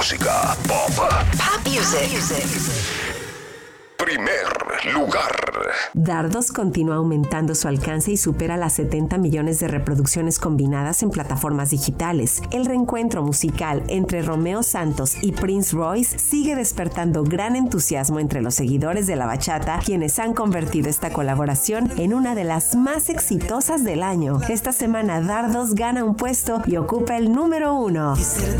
música pop. Pop music. Primer lugar. Dardos continúa aumentando su alcance y supera las 70 millones de reproducciones combinadas en plataformas digitales. El reencuentro musical entre Romeo Santos y Prince Royce sigue despertando gran entusiasmo entre los seguidores de la bachata, quienes han convertido esta colaboración en una de las más exitosas del año. Esta semana Dardos gana un puesto y ocupa el número 1.